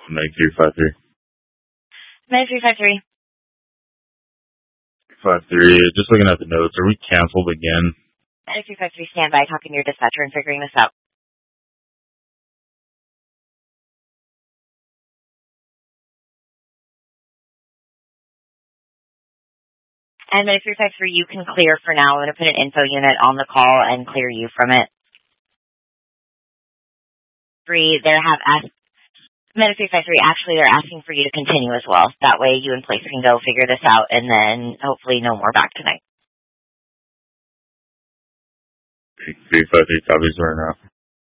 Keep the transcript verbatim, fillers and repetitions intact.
Meg three five three. Meg three five three. Five three. Just looking at the notes. Are we canceled again? Meg three five three, stand by, talking to your dispatcher and figuring this out. And Meg three five three, you can clear for now. I'm going to put an info unit on the call and clear you from it. Three, they have asked, Meg three five three, actually they're asking for you to continue as well. That way you and Place can go figure this out and then hopefully no more back tonight. three five three copies right now.